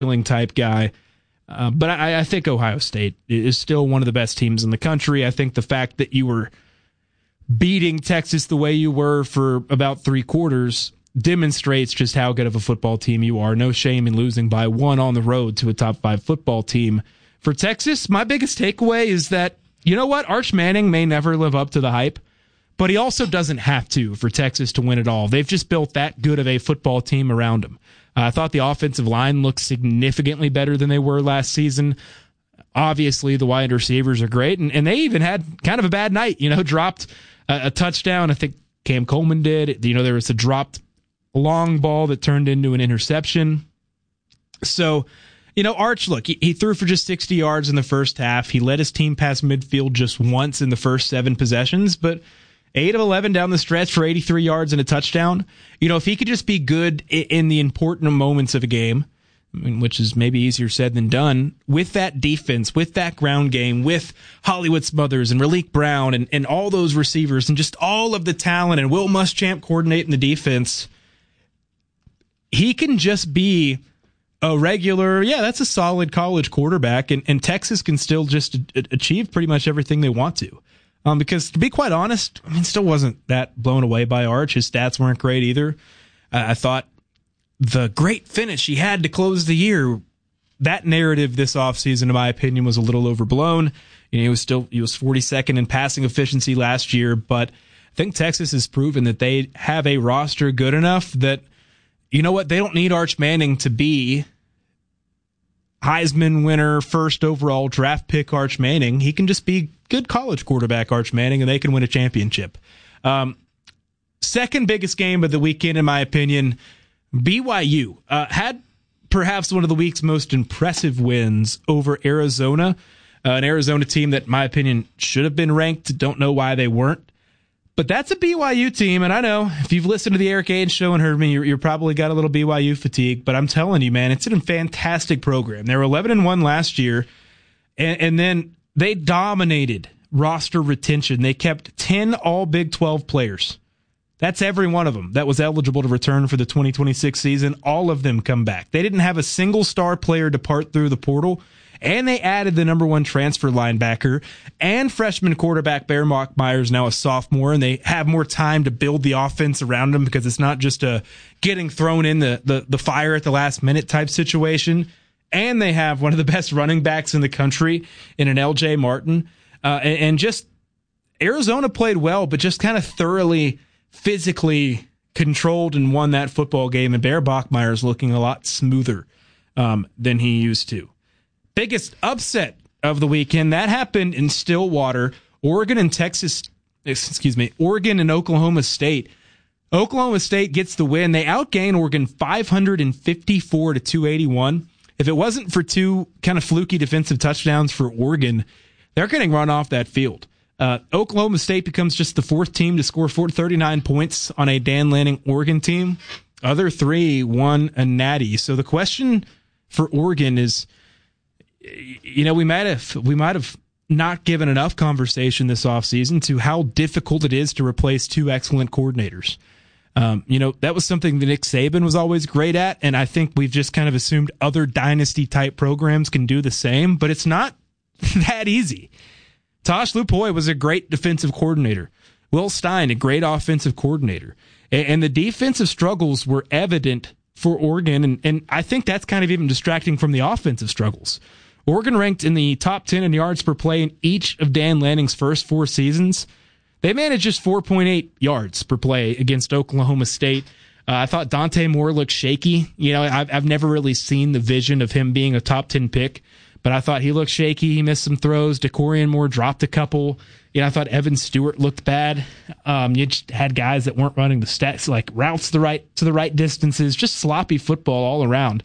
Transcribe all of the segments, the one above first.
type guy. But I think Ohio State is still one of the best teams in the country. I think the fact that you were beating Texas the way you were for about 3 quarters demonstrates just how good of a football team you are. No shame in losing by 1 on the road to a top 5 football team. For Texas, my biggest takeaway is that, you know what? Arch Manning may never live up to the hype, but he also doesn't have to for Texas to win it all. They've just built that good of a football team around him. I thought the offensive line looked significantly better than they were last season. Obviously, the wide receivers are great, and they even had kind of a bad night. Dropped a touchdown. I think Cam Coleman did. There was a dropped long ball that turned into an interception. So, Arch, look, he threw for just 60 yards in the first half. He led his team past midfield just once in the first 7 possessions, but 8 of 11 down the stretch for 83 yards and a touchdown. If he could just be good in the important moments of a game, which is maybe easier said than done, with that defense, with that ground game, with Hollywood Smothers and Raleek Brown and all those receivers and just all of the talent and Will Muschamp coordinating the defense, he can just be a regular, that's a solid college quarterback, and Texas can still just achieve pretty much everything they want to. Because to be quite honest, still wasn't that blown away by Arch. His stats weren't great either. I thought the great finish he had to close the year, that narrative this offseason, in my opinion, was a little overblown. He was 42nd in passing efficiency last year, but I think Texas has proven that they have a roster good enough that, they don't need Arch Manning to be Heisman winner, first overall draft pick Arch Manning. He can just be good college quarterback Arch Manning, and they can win a championship. Second biggest game of the weekend, in my opinion, BYU had perhaps one of the week's most impressive wins over Arizona, an Arizona team that, in my opinion, should have been ranked. Don't know why they weren't. But that's a BYU team, and I know if you've listened to the Eric Ains show and heard me, you're probably got a little BYU fatigue, but I'm telling you, man, it's a fantastic program. They were 11-1 last year, and then they dominated roster retention. They kept 10 all Big 12 players. That's every one of them that was eligible to return for the 2026 season. All of them come back. They didn't have a single star player depart through the portal, and they added the number 1 transfer linebacker and freshman quarterback Bear Myers, now a sophomore, and they have more time to build the offense around him because it's not just a getting thrown in the fire at the last minute type situation. And they have one of the best running backs in the country in an LJ Martin. And just Arizona played well, but just kind of thoroughly physically controlled and won that football game. And Bear Bachmeier's looking a lot smoother than he used to. Biggest upset of the weekend, that happened in Stillwater. Oregon and Oklahoma State. Oklahoma State gets the win. They outgain Oregon 554 to 281. If it wasn't for 2 kind of fluky defensive touchdowns for Oregon, they're getting run off that field. Oklahoma State becomes just the 4th team to score 39 points on a Dan Lanning Oregon team. Other 3 won a natty. So the question for Oregon is, we might have not given enough conversation this offseason to how difficult it is to replace 2 excellent coordinators. That was something that Nick Saban was always great at, and I think we've just kind of assumed other dynasty-type programs can do the same, but it's not that easy. Tosh Lupoi was a great defensive coordinator. Will Stein, a great offensive coordinator. And the defensive struggles were evident for Oregon, and I think that's kind of even distracting from the offensive struggles. Oregon ranked in the top 10 in yards per play in each of Dan Lanning's first 4 seasons. They managed just 4.8 yards per play against Oklahoma State. I thought Dante Moore looked shaky. I've never really seen the vision of him being a top 10 pick, but I thought he looked shaky. He missed some throws. DeCorian Moore dropped a couple. I thought Evan Stewart looked bad. You just had guys that weren't running the stats, like routes to the right distances, just sloppy football all around.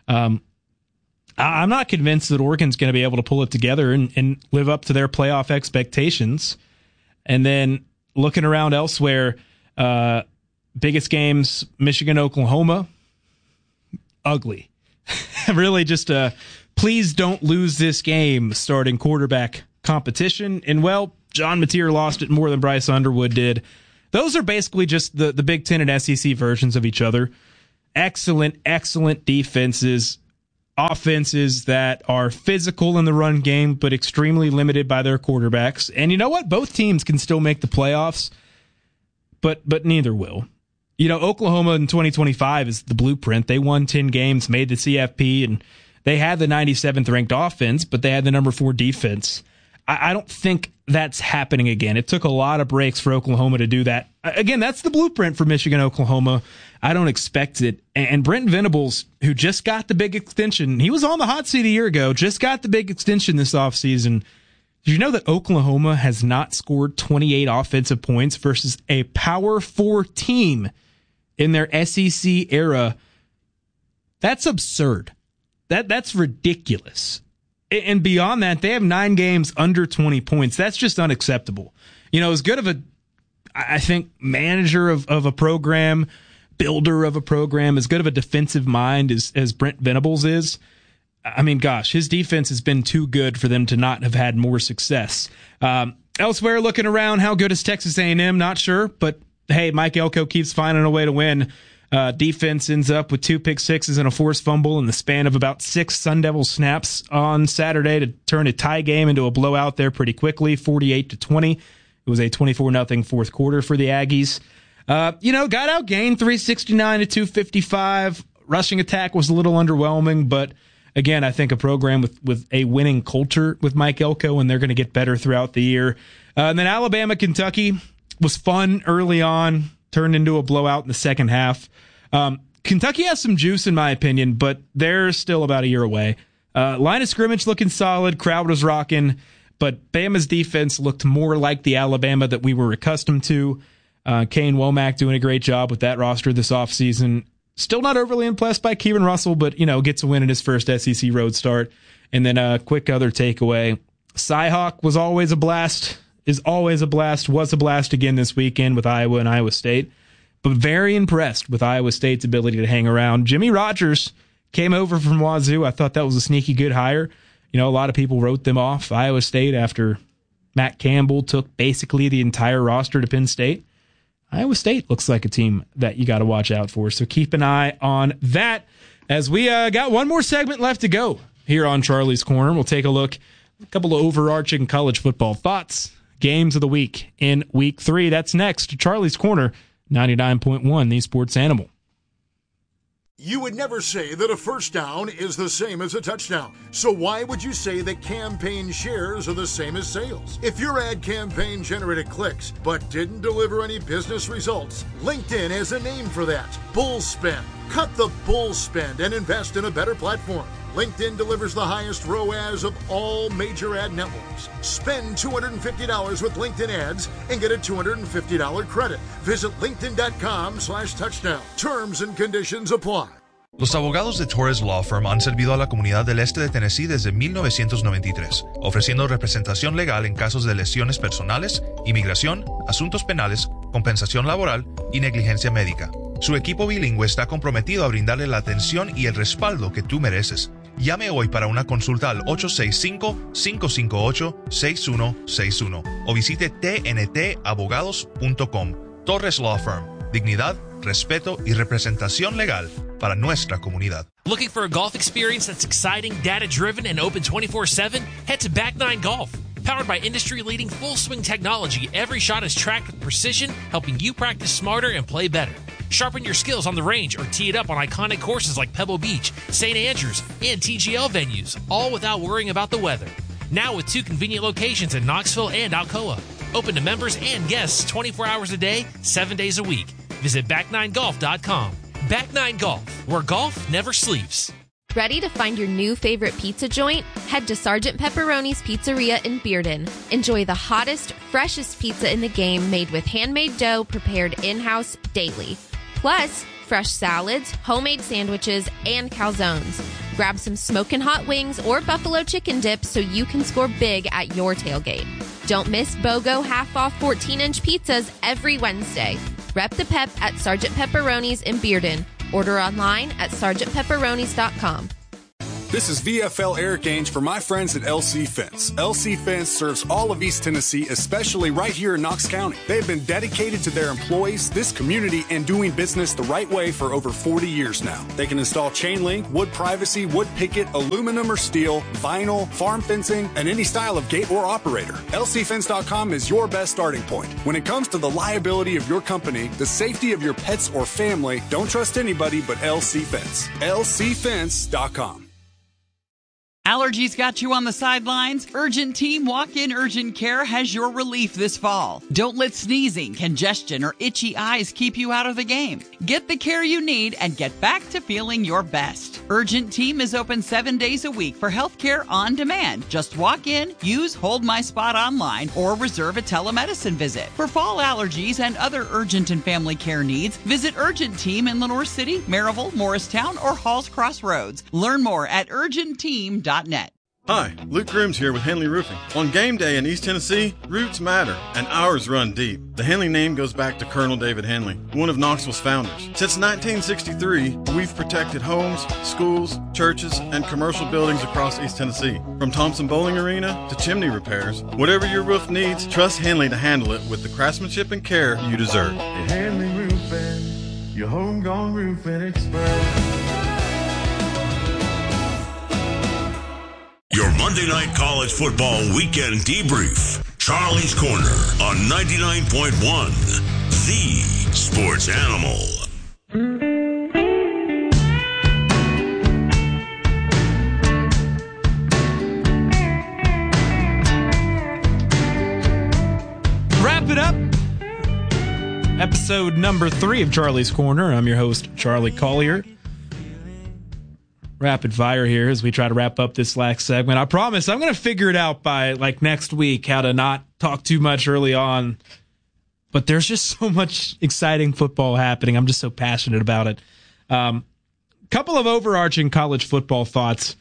I'm not convinced that Oregon's going to be able to pull it together and live up to their playoff expectations. And then looking around elsewhere, biggest games, Michigan, Oklahoma, ugly. Really just please don't lose this game starting quarterback competition. And, well, John Mateer lost it more than Bryce Underwood did. Those are basically just the Big Ten and SEC versions of each other. Excellent defenses. offenses that are physical in the run game, but extremely limited by their quarterbacks. And you know what? Both teams can still make the playoffs, but neither will. Oklahoma in 2025 is the blueprint. They won 10 games, made the CFP, and they had the 97th ranked offense, but they had the number 4 defense. I don't think that's happening again. It took a lot of breaks for Oklahoma to do that. Again, that's the blueprint for Michigan, Oklahoma. I don't expect it. And Brent Venables, who just got the big extension, he was on the hot seat a year ago, just got the big extension this offseason. Did you know that Oklahoma has not scored 28 offensive points versus a Power 4 team in their SEC era? That's absurd. That's ridiculous. And beyond that, they have 9 games under 20 points. That's just unacceptable. As good of a, I think, manager of a program, builder of a program, as good of a defensive mind as Brent Venables is, I mean, gosh, his defense has been too good for them to not have had more success. Elsewhere, looking around, how good is Texas A&M? Not sure, but hey, Mike Elko keeps finding a way to win. Defense ends up with 2 pick-sixes and a forced fumble in the span of about 6 Sun Devil snaps on Saturday to turn a tie game into a blowout there pretty quickly, 48-20. It was a 24-0 fourth quarter for the Aggies. Got outgained 369-255. Rushing attack was a little underwhelming, but again, I think a program with a winning culture with Mike Elko, and they're going to get better throughout the year. And then Alabama, Kentucky was fun early on, turned into a blowout in the second half. Kentucky has some juice, in my opinion, but they're still about a year away. Line of scrimmage looking solid. Crowd was rocking, but Bama's defense looked more like the Alabama that we were accustomed to. Kane Womack doing a great job with that roster this offseason. Still not overly impressed by Kieran Russell, but, gets a win in his first SEC road start. And then a quick other takeaway. Cyhawk was always a blast. Is always a blast, was a blast again this weekend with Iowa and Iowa State, but very impressed with Iowa State's ability to hang around. Jimmy Rogers came over from Wazoo. I thought that was a sneaky good hire. A lot of people wrote them off, Iowa State, after Matt Campbell took basically the entire roster to Penn State. Iowa State looks like a team that you got to watch out for, so keep an eye on that. As we got one more segment left to go here on Charlie's Corner, we'll take a look at a couple of overarching college football thoughts. Games of the week in week 3. That's next. Charlie's Corner, 99.1, the Sports Animal. You would never say that a first down is the same as a touchdown. So why would you say that campaign shares are the same as sales? If your ad campaign generated clicks but didn't deliver any business results, LinkedIn has a name for that. Bull spend. Cut the bull spend and invest in a better platform. LinkedIn delivers the highest ROAS of all major ad networks. Spend $250 with LinkedIn ads and get a $250 credit. Visit linkedin.com/touchdown. Terms and conditions apply. Los abogados de Torres Law Firm han servido a la comunidad del este de Tennessee desde 1993, ofreciendo representación legal en casos de lesiones personales, inmigración, asuntos penales, compensación laboral y negligencia médica. Su equipo bilingüe está comprometido a brindarle la atención y el respaldo que tú mereces. Llame hoy para una consulta al 865-558-6161 o visite tntabogados.com. Torres Law Firm. Dignidad, respeto y representación legal para nuestra comunidad. Looking for a golf experience that's exciting, data-driven, and open 24/7? Head to Back9 Golf. Powered by industry-leading full-swing technology, every shot is tracked with precision, helping you practice smarter and play better. Sharpen your skills on the range or tee it up on iconic courses like Pebble Beach, St. Andrews, and TGL venues, all without worrying about the weather. Now with 2 convenient locations in Knoxville and Alcoa. Open to members and guests 24 hours a day, 7 days a week. Visit back9golf.com. Back9 Golf, where golf never sleeps. Ready to find your new favorite pizza joint? Head to Sergeant Pepperoni's Pizzeria in Bearden. Enjoy the hottest, freshest pizza in the game made with handmade dough prepared in-house daily. Plus, fresh salads, homemade sandwiches, and calzones. Grab some smoking hot wings or buffalo chicken dip so you can score big at your tailgate. Don't miss BOGO half-off 14-inch pizzas every Wednesday. Rep the pep at Sergeant Pepperoni's in Bearden. Order online at sergeantpepperonis.com. This is VFL Eric Ainge for my friends at LC Fence. LC Fence serves all of East Tennessee, especially right here in Knox County. They've been dedicated to their employees, this community, and doing business the right way for over 40 years now. They can install chain link, wood privacy, wood picket, aluminum or steel, vinyl, farm fencing, and any style of gate or operator. LCFence.com is your best starting point. When it comes to the liability of your company, the safety of your pets or family, don't trust anybody but LC Fence. LCFence.com. Allergies got you on the sidelines? Urgent Team Walk-In Urgent Care has your relief this fall. Don't let sneezing, congestion, or itchy eyes keep you out of the game. Get the care you need and get back to feeling your best. Urgent Team is open 7 days a week for healthcare on demand. Just walk in, use Hold My Spot online, or reserve a telemedicine visit. For fall allergies and other urgent and family care needs, visit Urgent Team in Lenore City, Maryville, Morristown, or Halls Crossroads. Learn more at urgentteam.net. Hi, Luke Grooms here with Henley Roofing. On game day in East Tennessee, roots matter, and ours run deep. The Henley name goes back to Colonel David Henley, one of Knoxville's founders. Since 1963, we've protected homes, schools, churches, and commercial buildings across East Tennessee. From Thompson Bowling Arena to chimney repairs, whatever your roof needs, trust Henley to handle it with the craftsmanship and care you deserve. Henley Roofing, your homegrown roofing expert. Your Monday night college football weekend debrief. Charlie's Corner on 99.1, the sports animal. Wrap it up. Episode number 3 of Charlie's Corner. I'm your host, Charlie Collier. Rapid fire here as we try to wrap up this last segment. I promise I'm going to figure it out by next week how to not talk too much early on. But there's just so much exciting football happening. I'm just so passionate about it. Couple of overarching college football thoughts.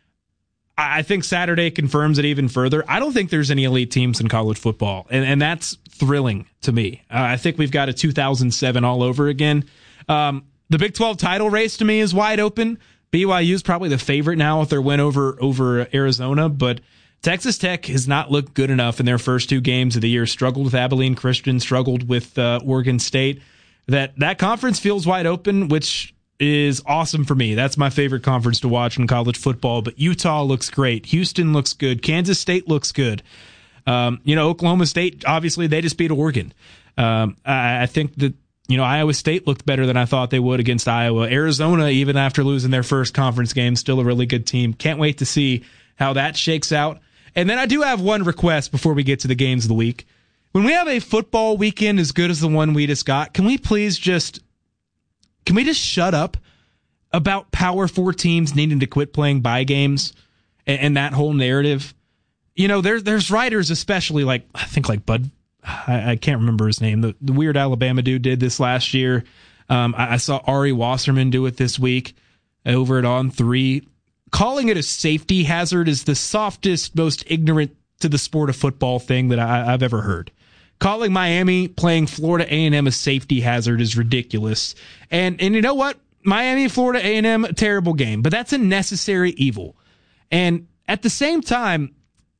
I think Saturday confirms it even further. I don't think there's any elite teams in college football, and that's thrilling to me. I think we've got a 2007 all over again. The Big 12 title race to me is wide open. BYU is probably the favorite now with their win over Arizona, but Texas Tech has not looked good enough in their first 2 games of the year. Struggled with Abilene Christian, struggled with Oregon State. That conference feels wide open, which is awesome for me. That's my favorite conference to watch in college football. But Utah looks great. Houston looks good. Kansas State looks good. Oklahoma State, obviously, they just beat Oregon. I think that Iowa State looked better than I thought they would against Iowa. Arizona, even after losing their first conference game, still a really good team. Can't wait to see how that shakes out. And then I do have one request before we get to the games of the week. When we have a football weekend as good as the one we just got, can we just shut up about Power 4 teams needing to quit playing bye games and that whole narrative? There's writers, especially like Bud. I can't remember his name. The weird Alabama dude did this last year. I saw Ari Wasserman do it this week over at On3. Calling it a safety hazard is the softest, most ignorant to the sport of football thing that I've ever heard. Calling Miami playing Florida A&M a safety hazard is ridiculous. And you know what? Miami, Florida A&M, a terrible game, but that's a necessary evil. And at the same time,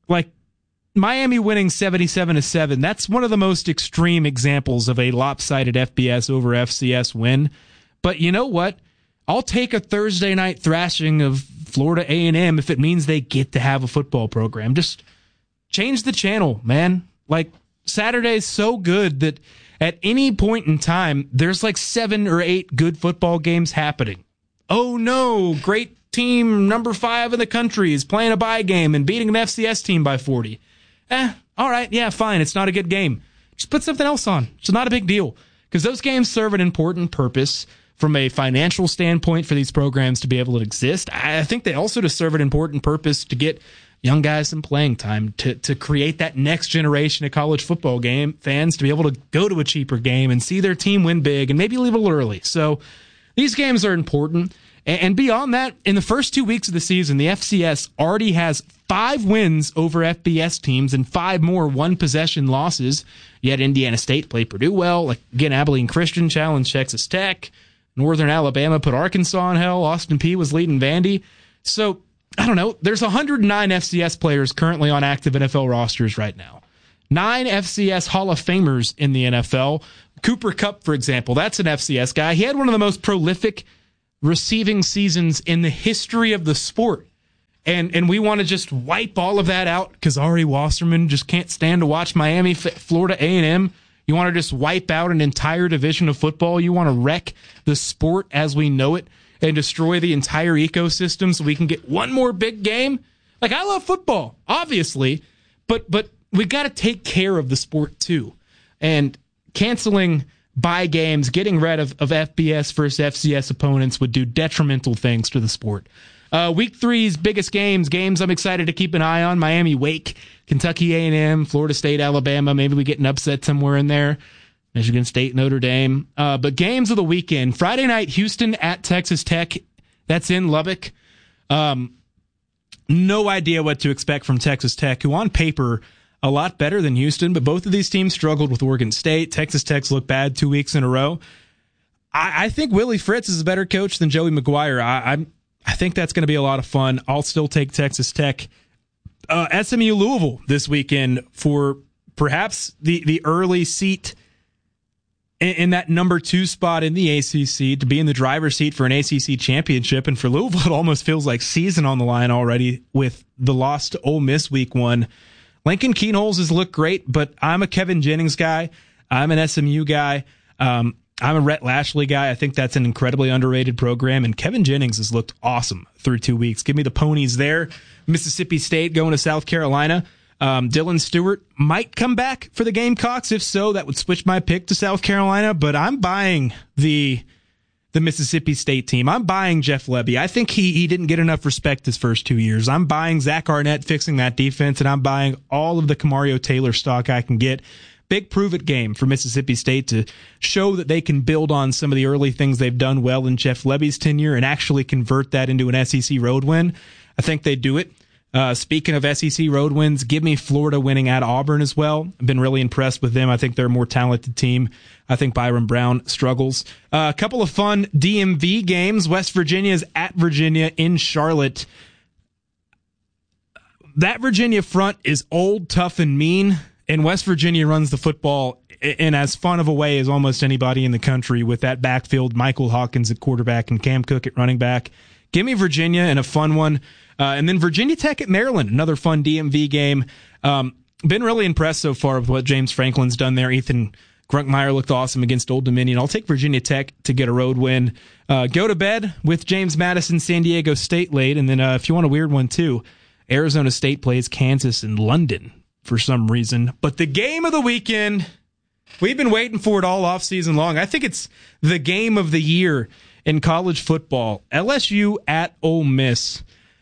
Miami winning 77-7, that's one of the most extreme examples of a lopsided FBS over FCS win. But you know what? I'll take a Thursday night thrashing of Florida A&M if it means they get to have a football program. Just change the channel, man. Saturday's so good that at any point in time, there's 7 or 8 good football games happening. Oh no, great team number 5 in the country is playing a bye game and beating an FCS team by 40. All right, yeah, fine. It's not a good game. Just put something else on. It's not a big deal because those games serve an important purpose from a financial standpoint for these programs to be able to exist. I think they also serve an important purpose to get young guys some playing time, to create that next generation of college football game fans to be able to go to a cheaper game and see their team win big and maybe leave a little early. So these games are important. And beyond that, in the first 2 weeks of the season, the FCS already has 5 wins over FBS teams and 5 more one-possession losses. Yet Indiana State played Purdue well. Again, Abilene Christian challenged Texas Tech. Northern Alabama put Arkansas in hell. Austin Peay was leading Vandy. So I don't know, there's 109 FCS players currently on active NFL rosters right now. 9 FCS Hall of Famers in the NFL. Cooper Kupp, for example, that's an FCS guy. He had one of the most prolific receiving seasons in the history of the sport. And we want to just wipe all of that out because Ari Wasserman just can't stand to watch Miami, Florida A&M. You want to just wipe out an entire division of football. You want to wreck the sport as we know it and destroy the entire ecosystem so we can get one more big game. Like, I love football, obviously, but we got to take care of the sport too. And canceling bye games, getting rid of FBS versus FCS opponents would do detrimental things to the sport. Week 3's biggest games I'm excited to keep an eye on: Miami, Wake, Kentucky A&M, Florida State, Alabama. Maybe we get an upset somewhere in there. Michigan State, Notre Dame. But games of the weekend: Friday night, Houston at Texas Tech. That's in Lubbock. No idea what to expect from Texas Tech, who on paper a lot better than Houston, but both of these teams struggled with Oregon State. Texas Tech's looked bad 2 weeks in a row. I think Willie Fritz is a better coach than Joey McGuire. I think that's going to be a lot of fun. I'll still take Texas Tech. SMU Louisville this weekend for perhaps the early seat in that number 2 spot in the ACC, to be in the driver's seat for an ACC championship. And for Louisville, it almost feels like season on the line already with the loss to Ole Miss week 1. Lincoln Keenholz has looked great, but I'm a Kevin Jennings guy. I'm an SMU guy. I'm a Rhett Lashley guy. I think that's an incredibly underrated program, and Kevin Jennings has looked awesome through 2 weeks. Give me the ponies there. Mississippi State going to South Carolina. Dylan Stewart might come back for the Gamecocks. If so, that would switch my pick to South Carolina, but I'm buying the Mississippi State team. I'm buying Jeff Lebby. I think he didn't get enough respect his first 2 years. I'm buying Zach Arnett fixing that defense, and I'm buying all of the Kamario Taylor stock I can get. Big prove-it game for Mississippi State to show that they can build on some of the early things they've done well in Jeff Lebby's tenure and actually convert that into an SEC road win. I think they do it. Speaking of SEC road wins, give me Florida winning at Auburn as well. I've been really impressed with them. I think they're a more talented team. I think Byron Brown struggles. A couple of fun DMV games. West Virginia's at Virginia in Charlotte. That Virginia front is old, tough, and mean, and West Virginia runs the football in as fun of a way as almost anybody in the country with that backfield, Michael Hawkins at quarterback and Cam Cook at running back. Give me Virginia and a fun one. And then Virginia Tech at Maryland, another fun DMV game. Been really impressed so far with what James Franklin's done there. Ethan Grunkmeyer looked awesome against Old Dominion. I'll take Virginia Tech to get a road win. Go to bed with James Madison, San Diego State late. And then if you want a weird one too, Arizona State plays Kansas in London for some reason. But the game of the weekend, we've been waiting for it all offseason long. I think it's the game of the year in college football. LSU at Ole Miss.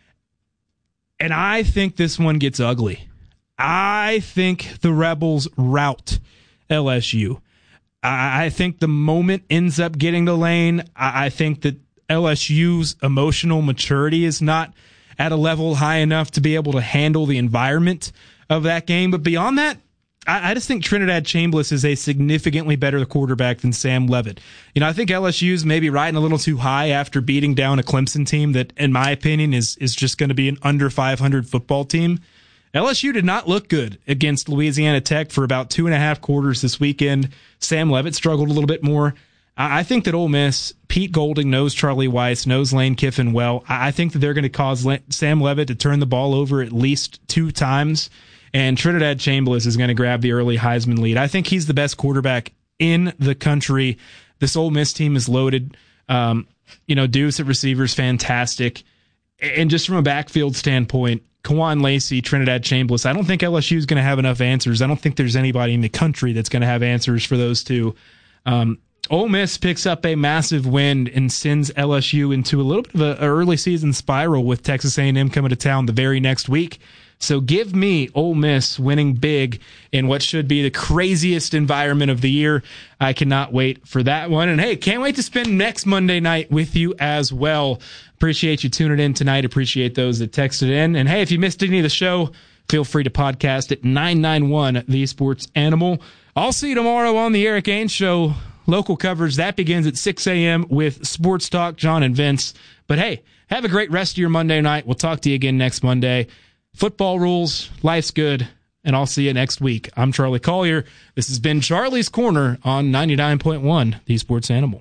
And I think this one gets ugly. I think the Rebels rout LSU. I think the moment ends up getting the lane. I think that LSU's emotional maturity is not at a level high enough to be able to handle the environment of that game. But beyond that, I just think Trinidad Chambliss is a significantly better quarterback than Sam Leavitt. You know, I think LSU's maybe riding a little too high after beating down a Clemson team that, in my opinion, is just going to be an under 500 football team. LSU did not look good against Louisiana Tech for about 2.5 quarters this weekend. Sam Leavitt struggled a little bit more. I think that Ole Miss, Pete Golding knows Charlie Weiss, knows Lane Kiffin well. I think that they're going to cause Sam Leavitt to turn the ball over at least 2 times. And Trinidad Chambliss is going to grab the early Heisman lead. I think he's the best quarterback in the country. This Ole Miss team is loaded. Deuce at receiver's fantastic. And just from a backfield standpoint, Kawan Lacey, Trinidad Chambliss, I don't think LSU is going to have enough answers. I don't think there's anybody in the country that's going to have answers for those two. Ole Miss picks up a massive win and sends LSU into a little bit of an early season spiral with Texas A&M coming to town the very next week. So give me Ole Miss winning big in what should be the craziest environment of the year. I cannot wait for that one. And hey, can't wait to spend next Monday night with you as well. Appreciate you tuning in tonight. Appreciate those that texted in. And hey, if you missed any of the show, feel free to podcast at 991 The Sports Animal. I'll see you tomorrow on the Eric Ainge Show. local coverage. That begins at 6 a.m. with Sports Talk, John and Vince. But hey, have a great rest of your Monday night. We'll talk to you again next Monday. Football rules, life's good, and I'll see you next week. I'm Charlie Collier. This has been Charlie's Corner on 99.1, The Sports Animal.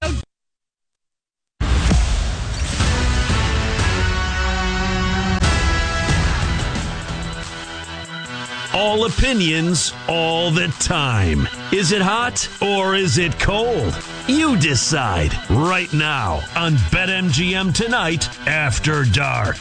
All opinions, all the time. Is it hot or is it cold? You decide right now on BetMGM Tonight After Dark.